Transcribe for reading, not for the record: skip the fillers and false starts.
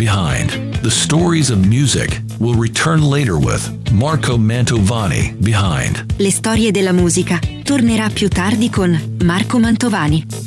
Behind the Stories of Music will return later with Marco Mantovani. Behind Le storie della musica tornerà più tardi con Marco Mantovani.